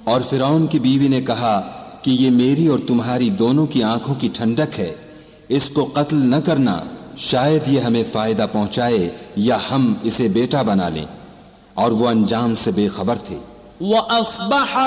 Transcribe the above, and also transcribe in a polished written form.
और फिरौन की बीवी ने कहा कि ये मेरी और तुम्हारी दोनों की आंखों की ठंडक है, इसको कत्ल न करना, शायद ये हमें फायदा पहुंचाए या हम इसे बेटा बना लें। और वो अंजाम से बेखबर थे।